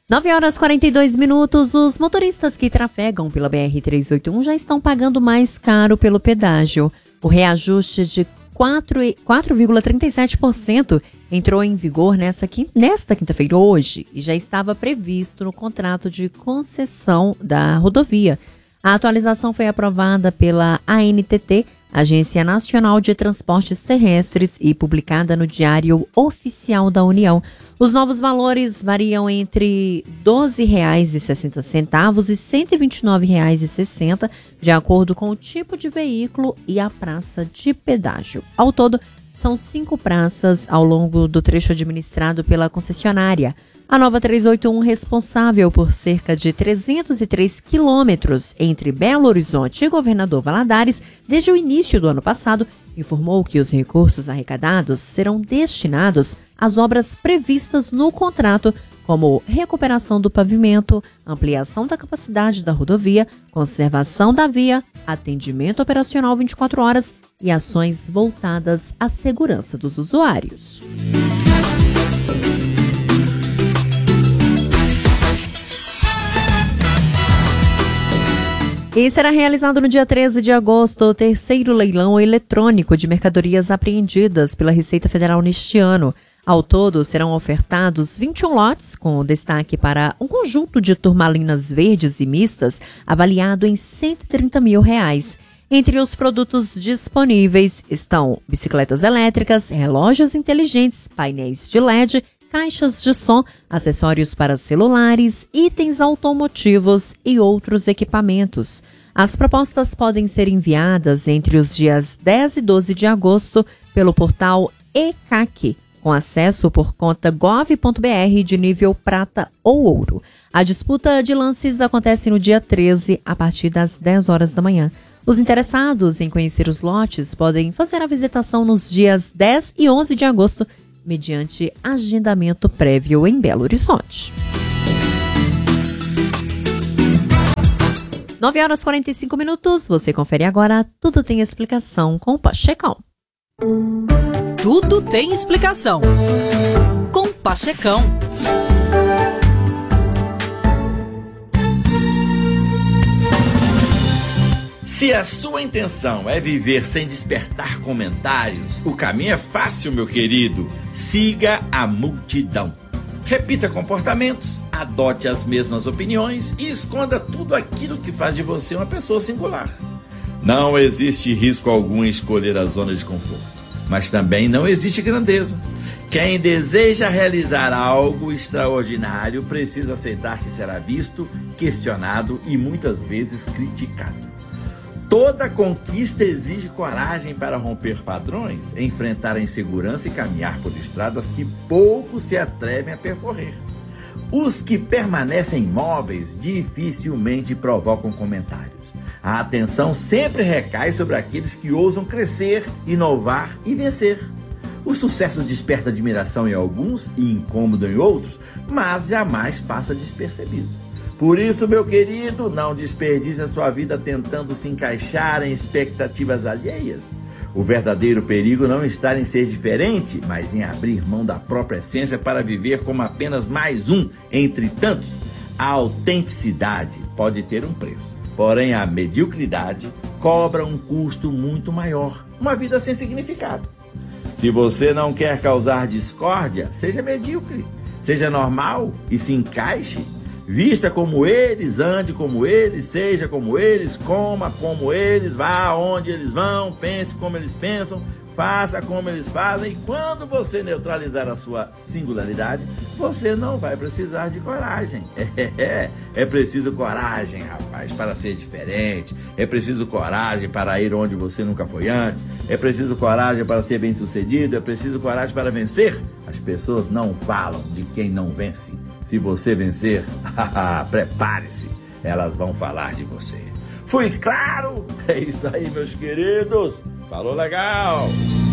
9h42, os motoristas que trafegam pela BR-381 já estão pagando mais caro pelo pedágio. O reajuste de 4,37% entrou em vigor nesta quinta-feira, hoje, e já estava previsto no contrato de concessão da rodovia. A atualização foi aprovada pela ANTT, Agência Nacional de Transportes Terrestres, e publicada no Diário Oficial da União. Os novos valores variam entre R$ 12,60 e R$ 129,60, de acordo com o tipo de veículo e a praça de pedágio. Ao todo, são 5 praças ao longo do trecho administrado pela concessionária. A nova 381, responsável por cerca de 303 quilômetros entre Belo Horizonte e Governador Valadares, desde o início do ano passado, informou que os recursos arrecadados serão destinados às obras previstas no contrato, como recuperação do pavimento, ampliação da capacidade da rodovia, conservação da via, atendimento operacional 24 horas e ações voltadas à segurança dos usuários. E será realizado no dia 13 de agosto o terceiro leilão eletrônico de mercadorias apreendidas pela Receita Federal neste ano. Ao todo, serão ofertados 21 lotes, com destaque para um conjunto de turmalinas verdes e mistas, avaliado em R$ 130 mil. Entre os produtos disponíveis estão bicicletas elétricas, relógios inteligentes, painéis de LED, caixas de som, acessórios para celulares, itens automotivos e outros equipamentos. As propostas podem ser enviadas entre os dias 10 e 12 de agosto pelo portal ECAC, com acesso por conta gov.br de nível prata ou ouro. A disputa de lances acontece no dia 13, a partir das 10 horas da manhã. Os interessados em conhecer os lotes podem fazer a visitação nos dias 10 e 11 de agosto, mediante agendamento prévio em Belo Horizonte. 9h45, você confere agora Tudo Tem Explicação com o Pachecão. Tudo tem explicação com Pachecão. Se a sua intenção é viver sem despertar comentários, o caminho é fácil, meu querido. Siga a multidão. Repita comportamentos, adote as mesmas opiniões e esconda tudo aquilo que faz de você uma pessoa singular. Não existe risco algum em escolher a zona de conforto, mas também não existe grandeza. Quem deseja realizar algo extraordinário precisa aceitar que será visto, questionado e muitas vezes criticado. Toda conquista exige coragem para romper padrões, enfrentar a insegurança e caminhar por estradas que poucos se atrevem a percorrer. Os que permanecem imóveis dificilmente provocam comentários. A atenção sempre recai sobre aqueles que ousam crescer, inovar e vencer. O sucesso desperta admiração em alguns e incômodo em outros, mas jamais passa despercebido. Por isso, meu querido, não desperdice a sua vida tentando se encaixar em expectativas alheias. O verdadeiro perigo não está em ser diferente, mas em abrir mão da própria essência para viver como apenas mais um entre tantos. A autenticidade pode ter um preço, porém a mediocridade cobra um custo muito maior, uma vida sem significado. Se você não quer causar discórdia, seja medíocre, seja normal e se encaixe. Vista como eles, ande como eles, seja como eles, coma como eles, vá onde eles vão, pense como eles pensam, faça como eles fazem. E quando você neutralizar a sua singularidade, você não vai precisar de coragem. É preciso coragem, rapaz, para ser diferente. É preciso coragem para ir onde você nunca foi antes. É preciso coragem para ser bem-sucedido. É preciso coragem para vencer. As pessoas não falam de quem não vence. Se você vencer, prepare-se, elas vão falar de você. Fui claro? É isso aí, meus queridos. Falou legal!